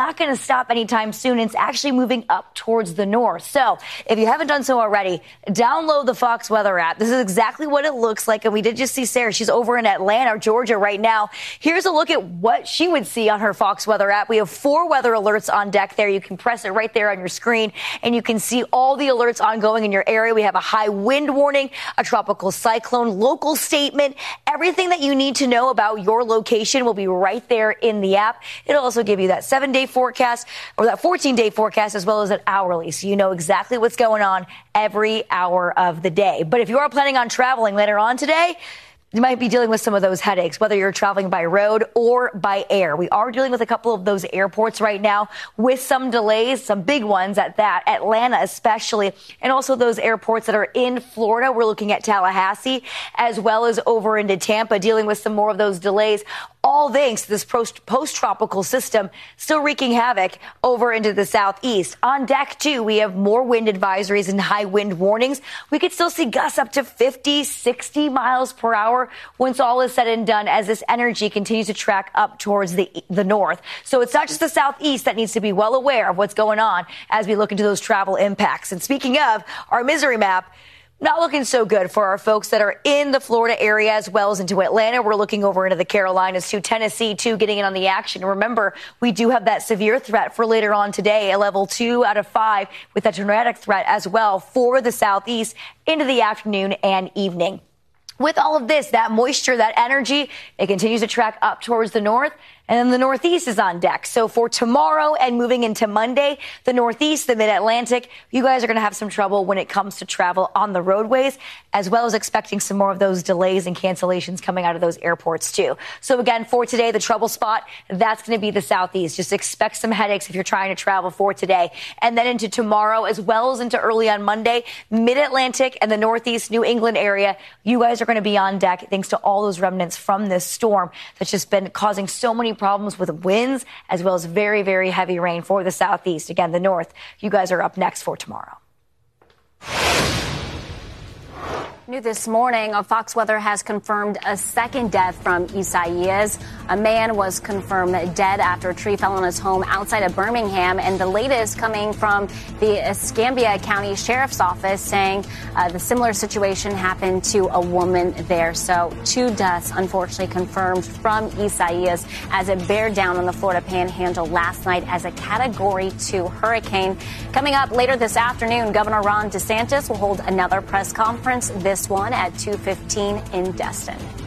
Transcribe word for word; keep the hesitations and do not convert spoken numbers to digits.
not going to stop anytime soon. It's actually moving up towards the north. So if you haven't done so already, download the Fox Weather app. This is exactly what it looks like. And we did just see Sarah. She's over in Atlanta, Georgia right now. Here's a look at what she would see on her Fox Weather app. We have four weather alerts on deck there. You can press it right there on your screen and you can see all the alerts ongoing in your area. We have a high wind warning, a tropical cyclone, local statement. Everything that you need to know about your location will be right there in the app. It'll also give you that seven day forecast or that fourteen day forecast as well as an hourly. So you know exactly what's going on every hour of the day. But if you are planning on traveling later on today, you might be dealing with some of those headaches, whether you're traveling by road or by air. We are dealing with a couple of those airports right now with some delays, some big ones at that, Atlanta especially, and also those airports that are in Florida. We're looking at Tallahassee as well as over into Tampa, dealing with some more of those delays. All thanks to this post-tropical system still wreaking havoc over into the southeast. On deck, too, we have more wind advisories and high wind warnings. We could still see gusts up to fifty, sixty miles per hour once all is said and done as this energy continues to track up towards the, the north. So it's not just the southeast that needs to be well aware of what's going on as we look into those travel impacts. And speaking of, our misery map, not looking so good for our folks that are in the Florida area as well as into Atlanta. We're looking over into the Carolinas to Tennessee, too, getting in on the action. Remember, we do have that severe threat for later on today, a level two out of five with that tornadic threat as well for the southeast into the afternoon and evening. With all of this, that moisture, that energy, it continues to track up towards the north. And then the Northeast is on deck. So for tomorrow and moving into Monday, the Northeast, the Mid-Atlantic, you guys are going to have some trouble when it comes to travel on the roadways, as well as expecting some more of those delays and cancellations coming out of those airports, too. So again, for today, the trouble spot, that's going to be the Southeast. Just expect some headaches if you're trying to travel for today. And then into tomorrow, as well as into early on Monday, Mid-Atlantic and the Northeast, New England area, you guys are going to be on deck thanks to all those remnants from this storm that's just been causing so many problems with winds as well as very, very heavy rain for the southeast. Again, the north, you guys are up next for tomorrow. New this morning, Fox Weather has confirmed a second death from Isaias. A man was confirmed dead after a tree fell on his home outside of Birmingham. And the latest coming from the Escambia County Sheriff's Office saying uh, the similar situation happened to a woman there. So two deaths, unfortunately, confirmed from Isaias as it bared down on the Florida Panhandle last night as a Category two hurricane. Coming up later this afternoon, Governor Ron DeSantis will hold another press conference, this one at two fifteen in Destin.